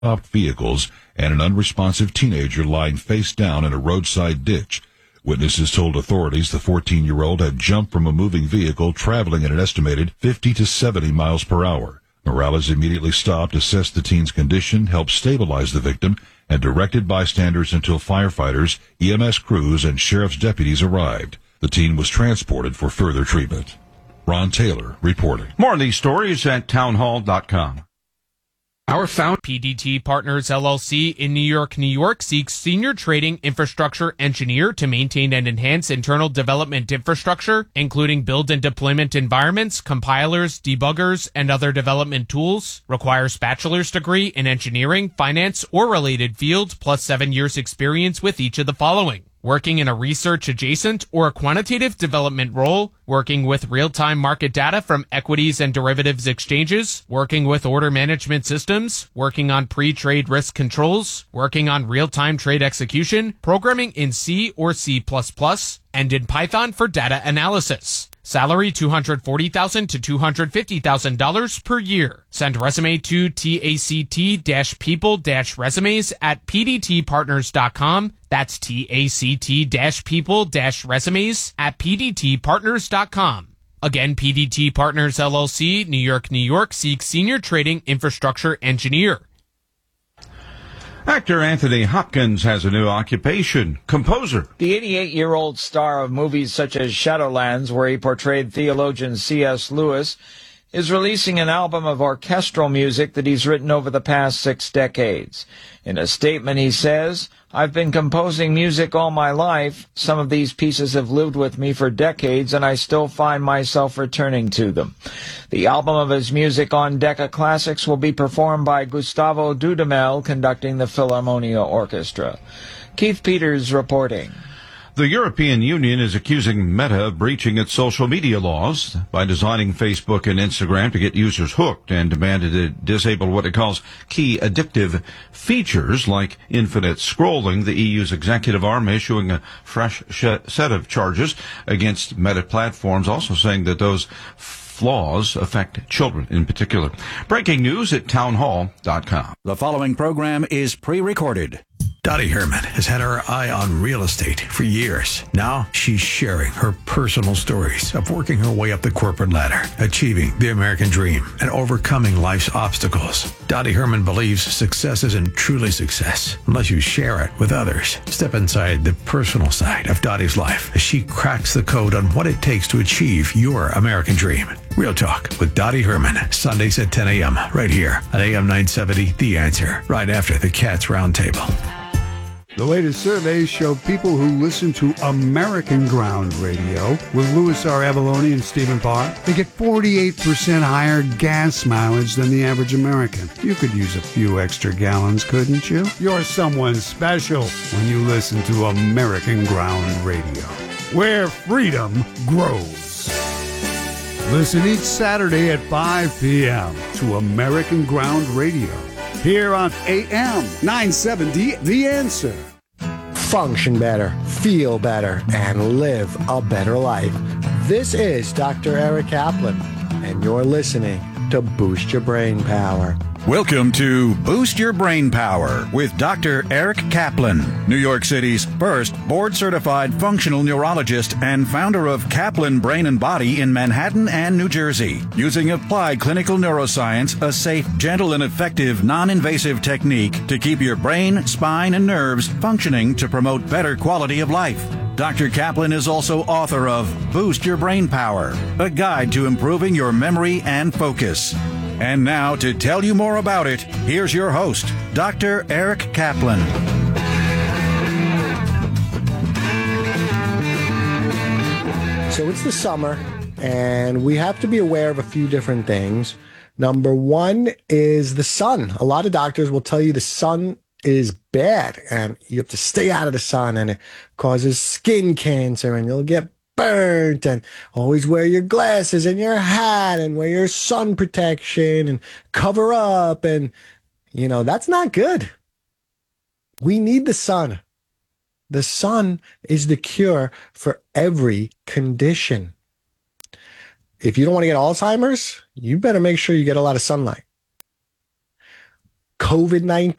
stopped vehicles and an unresponsive teenager lying face down in a roadside ditch. Witnesses told authorities the 14-year-old had jumped from a moving vehicle traveling at an estimated 50 to 70 miles per hour. Morales immediately stopped, assessed the teen's condition, helped stabilize the victim, and directed bystanders until firefighters, EMS crews, and sheriff's deputies arrived. The teen was transported for further treatment. Ron Taylor reporting. More of these stories at townhall.com. Our PDT Partners LLC in New York, seeks senior trading infrastructure engineer to maintain and enhance internal development infrastructure, including build and deployment environments, compilers, debuggers, and other development tools. Requires bachelor's degree in engineering, finance, or related field, plus 7 years experience with each of the following: working in a research adjacent or a quantitative development role, working with real-time market data from equities and derivatives exchanges, working with order management systems, working on pre-trade risk controls, working on real-time trade execution, programming in C or C++, and in Python for data analysis. Salary $240,000 to $250,000 per year. Send resume to tact-people-resumes at pdtpartners.com. That's tact-people-resumes at pdtpartners.com. Again, PDT Partners LLC, New York, seeks senior trading infrastructure engineer. Actor Anthony Hopkins has a new occupation, composer. The 88-year-old star of movies such as Shadowlands, where he portrayed theologian C.S. Lewis, is releasing an album of orchestral music that he's written over the past 6 decades. In a statement, he says, "I've been composing music all my life. Some of these pieces have lived with me for decades, and I still find myself returning to them." The album of his music on Decca Classics will be performed by Gustavo Dudamel, conducting the Philharmonia Orchestra. Keith Peters reporting. The European Union is accusing Meta of breaching its social media laws by designing Facebook and Instagram to get users hooked, and demanded it disable what it calls key addictive features like infinite scrolling. The EU's executive arm issuing a fresh set of charges against Meta platforms, also saying that those flaws affect children in particular. Breaking news at townhall.com. The following program is pre-recorded. Dottie Herman has had her eye on real estate for years. Now she's sharing her personal stories of working her way up the corporate ladder, achieving the American dream, and overcoming life's obstacles. Dottie Herman believes success isn't truly success unless you share it with others. Step inside the personal side of Dottie's life as she cracks the code on what it takes to achieve your American dream. Real Talk with Dottie Herman, Sundays at 10 a.m. right here at AM 970, The Answer, right after the Cats Roundtable. The latest surveys show people who listen to American Ground Radio with Louis R. Avalone and Stephen Parr, they get 48% higher gas mileage than the average American. You could use a few extra gallons, couldn't you? You're someone special when you listen to American Ground Radio, where freedom grows. Listen each Saturday at 5 p.m. to American Ground Radio, here on AM 970, The Answer. Function better, feel better, and live a better life. This is Dr. Eric Kaplan, and you're listening to Boost Your Brain Power. Welcome to Boost Your Brain Power with Dr. Eric Kaplan, New York City's first board-certified functional neurologist and founder of Kaplan Brain and Body in Manhattan and New Jersey. Using applied clinical neuroscience, a safe, gentle, and effective non-invasive technique to keep your brain, spine, and nerves functioning to promote better quality of life. Dr. Kaplan is also author of Boost Your Brain Power, a guide to improving your memory and focus. And now, to tell you more about it, here's your host, Dr. Eric Kaplan. So it's the summer, and we have to be aware of a few different things. Number one is the sun. A lot of doctors will tell you the sun is bad, and you have to stay out of the sun, and it causes skin cancer, and you'll get burnt, and always wear your glasses and your hat and wear your sun protection and cover up. And, you know, that's not good. We need the sun. The sun is the cure for every condition. If you don't want to get Alzheimer's, you better make sure you get a lot of sunlight. COVID-19